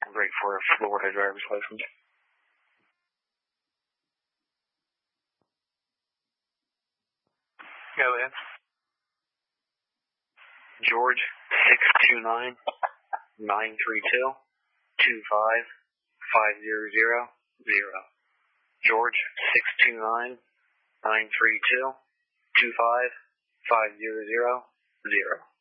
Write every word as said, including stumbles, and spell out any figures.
Great for a Florida driver's license. Go ahead. George, six two nine, nine three two, two five, five zero zero zero. George, six two nine, nine three two, two five, five zero zero zero.